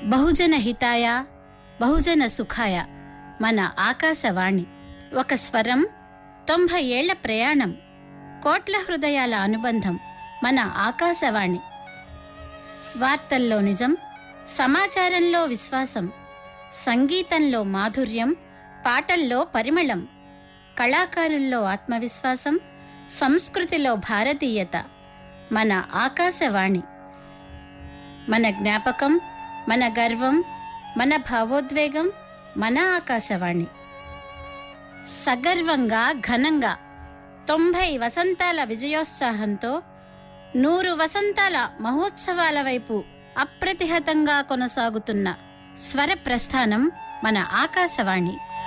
బహుజన హితాయ బహుజన సుఖాయ మన ఆకాశవాణి. ఒక స్వరం, 90 ఏళ్ల ప్రయాణం, కోట్ల హృదయాల అనుబంధం మన ఆకాశవాణి. వార్తల్లో నిజం, సమాచారంలో విశ్వాసం, సంగీతంలో మాధుర్యం, పాటల్లో పరిమళం, కళాకారుల్లో ఆత్మవిశ్వాసం, సంస్కృతిలో భారతీయత మన ఆకాశవాణి. మన జ్ఞాపకం, మన గర్వం, మన భావోద్వేగం మన ఆకాశవాణి. సగర్వంగా ఘనంగా 90 వసంతాల విజయోత్సాహంతో 100 వసంతాల మహోత్సవాల వైపు అప్రతిహతంగా కొనసాగుతున్న స్వర ప్రస్థానం మన ఆకాశవాణి.